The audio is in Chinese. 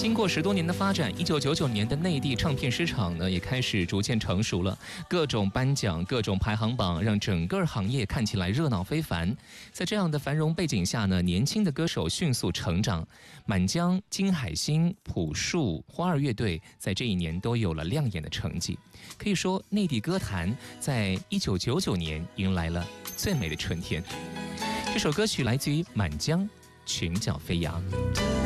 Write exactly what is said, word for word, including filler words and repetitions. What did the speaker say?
经过十多年的发展，一九九九年的内地唱片市场呢，也开始逐渐成熟了。各种颁奖、各种排行榜，让整个行业看起来热闹非凡。在这样的繁荣背景下呢，年轻的歌手迅速成长。满江、金海心、朴树、花儿乐队在这一年都有了亮眼的成绩。可以说，内地歌坛在一九九九年迎来了最美的春天。这首歌曲来自于满江，《裙角飞扬》。